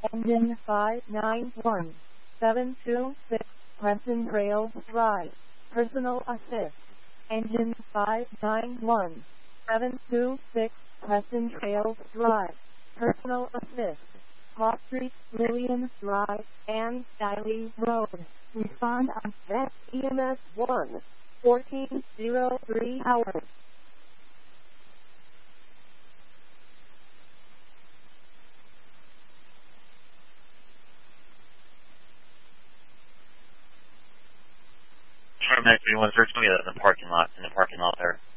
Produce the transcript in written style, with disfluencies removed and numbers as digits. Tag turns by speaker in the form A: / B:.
A: Engine 591. 726 Crescent Rails Drive. Personal assist. Engine 591. 726 Crescent Rails Drive. Personal assist. Hawk Street, Lillian Drive, and Stiley Road. Respond on VEX EMS 1. 1403 hours.
B: Paramedic 31 search me in the parking lot there.